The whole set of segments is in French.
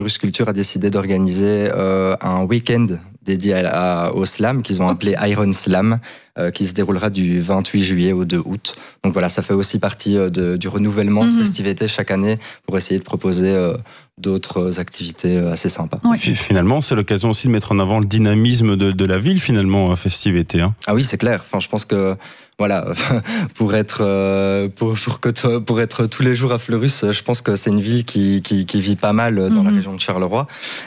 Fleurus Culture a décidé d'organiser un week-end dédié au slam qu'ils ont appelé Iron Slam, qui se déroulera du 28 juillet au 2 août. Donc voilà, ça fait aussi partie du renouvellement de festivités chaque année pour essayer de proposer d'autres activités assez sympas. Oui. Finalement, c'est l'occasion aussi de mettre en avant le dynamisme de la ville, finalement, Festivité. Hein. Ah oui, c'est clair. Enfin, je pense que voilà, pour être tous les jours à Fleurus, je pense que c'est une ville qui vit pas mal dans la région de Charleroi.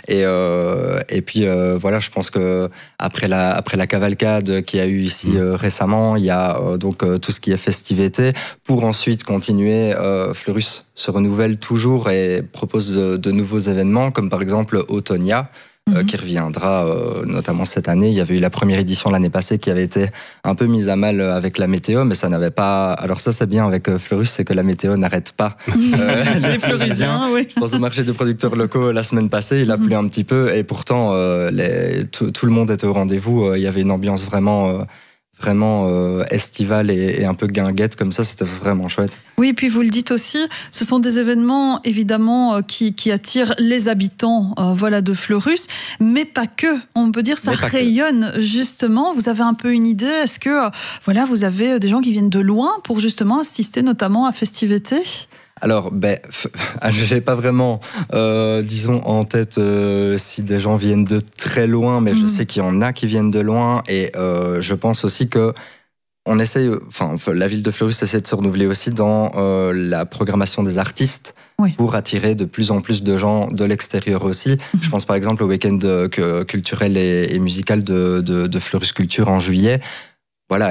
Et puis voilà, je pense que après la cavalcade qu'il y a eu ici récemment, il y a donc tout ce qui est festivité. Pour ensuite continuer, Fleurus se renouvelle toujours et propose de nouveaux événements, comme par exemple Autonia. Qui reviendra notamment cette année. Il y avait eu la première édition l'année passée qui avait été un peu mise à mal avec la météo, mais ça n'avait pas... Alors ça, c'est bien avec Fleurus, c'est que la météo n'arrête pas. Les Fleurusiens, oui. Je pense au marché de producteurs locaux la semaine passée, il a plu un petit peu, et pourtant tout le monde était au rendez-vous. Il y avait une ambiance vraiment estivale et un peu guinguette comme ça, c'était vraiment chouette. Oui, puis vous le dites aussi, ce sont des événements évidemment qui attirent les habitants de Fleurus, mais pas que. On peut dire ça rayonne justement. Vous avez un peu une idée, est-ce que vous avez des gens qui viennent de loin pour justement assister notamment à Festivité ? Alors, j'ai pas vraiment, disons, en tête si des gens viennent de très loin, mais je sais qu'il y en a qui viennent de loin, et je pense aussi que on essaye, la ville de Fleurus essaie de se renouveler aussi dans la programmation des artistes pour attirer de plus en plus de gens de l'extérieur aussi. Je pense par exemple au week-end culturel et musical de Fleurus Culture en juillet. Voilà,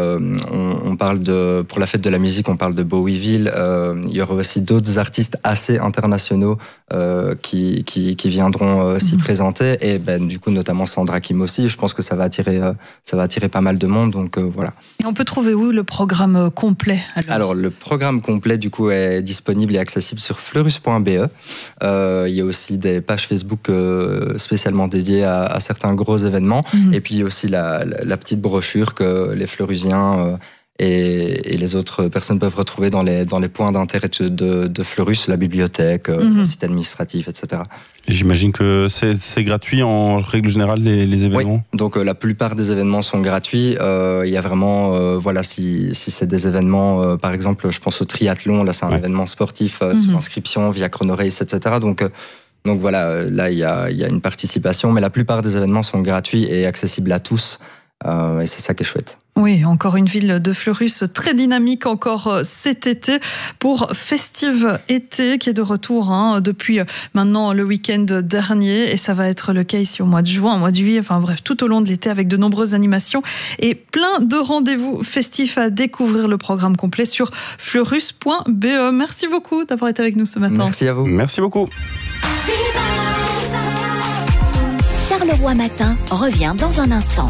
on parle pour la fête de la musique, on parle de Bowieville. Il y aura aussi d'autres artistes assez internationaux qui viendront s'y présenter. Et du coup, notamment Sandra Kim aussi. Je pense que ça va attirer pas mal de monde. Donc voilà. Et on peut trouver où le programme complet alors le programme complet du coup est disponible et accessible sur fleurus.be. Il y a aussi des pages Facebook spécialement dédiées à certains gros événements. Et puis aussi la petite brochure que les Fleurusiens et les autres personnes peuvent retrouver dans les points d'intérêt de Fleurus, la bibliothèque, le site administratif, etc. Et j'imagine que c'est gratuit en règle générale les événements. Oui, donc la plupart des événements sont gratuits. Il y a vraiment, si c'est des événements, par exemple, je pense au triathlon, là c'est un événement sportif sur inscription via Chronorace, etc. Donc voilà, là il y a une participation, mais la plupart des événements sont gratuits et accessibles à tous. Et c'est ça qui est chouette. Oui, encore une ville de Fleurus très dynamique encore cet été pour Festive Été qui est de retour depuis maintenant le week-end dernier, et ça va être le cas ici au mois de juin, au mois de juillet, tout au long de l'été avec de nombreuses animations et plein de rendez-vous festifs à découvrir. Le programme complet sur fleurus.be. Merci beaucoup d'avoir été avec nous ce matin. Merci à vous. Merci beaucoup. Charleroi Matin revient dans un instant.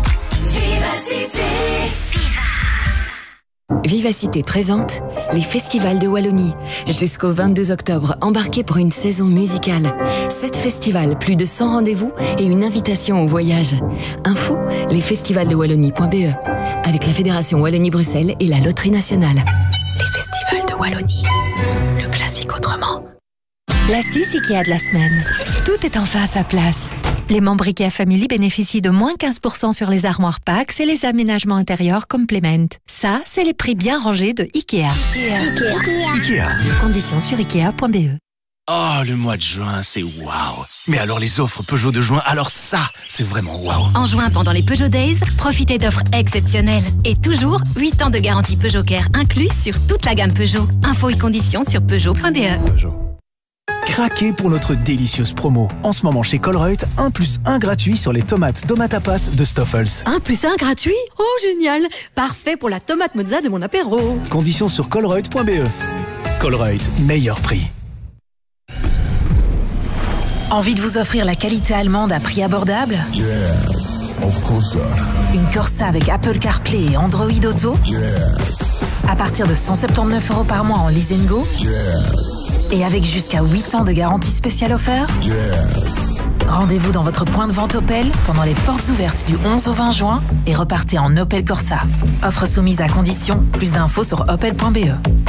Vivacité présente les festivals de Wallonie. Jusqu'au 22 octobre, embarquez pour une saison musicale. 7 festivals, plus de 100 rendez-vous et une invitation au voyage. Info, lesfestivalsdewallonie.be. Avec la Fédération Wallonie-Bruxelles et la Loterie Nationale. Les festivals de Wallonie. Le classique autrement. L'astuce IKEA de la semaine. Tout est enfin à sa place. Les membres IKEA Family bénéficient de moins 15% sur les armoires Pax et les aménagements intérieurs Complement. Ça, c'est les prix bien rangés de IKEA. IKEA. Conditions sur ikea.be. Oh, le mois de juin, c'est waouh. Mais alors les offres Peugeot de juin, alors ça, c'est vraiment waouh. En juin, pendant les Peugeot Days, profitez d'offres exceptionnelles. Et toujours, 8 ans de garantie Peugeot Care inclus sur toute la gamme Peugeot. Infos et conditions sur peugeot.be. Peugeot. Craquez pour notre délicieuse promo. En ce moment chez Colruyt, 1+1 gratuit sur les tomates Domatapas de Stoffels. 1+1 gratuit ? Oh, génial ! Parfait pour la tomate mozza de mon apéro. Conditions sur colruyt.be. Colruyt, meilleur prix. Envie de vous offrir la qualité allemande à prix abordable ? Yes, of course. Une Corsa avec Apple CarPlay et Android Auto ? Yes. À partir de 179 € par mois en lease & go ? Yes. Et avec jusqu'à 8 ans de garantie spéciale offerte ? Yes. Rendez-vous dans votre point de vente Opel pendant les portes ouvertes du 11 au 20 juin et repartez en Opel Corsa. Offre soumise à condition. Plus d'infos sur opel.be.